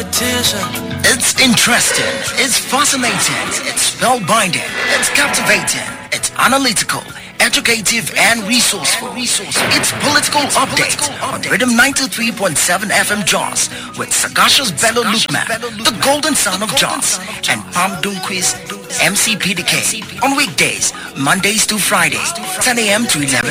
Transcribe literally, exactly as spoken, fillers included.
It's interesting, it's fascinating, it's spellbinding, it's captivating, it's analytical, educative and resourceful. It's political update on Rhythm ninety-three point seven F M Jos with Sagacious Bello Lukman, the golden son of Jos, and Pam Dunquist, M C P D K on weekdays, Mondays to Fridays, ten a m to eleven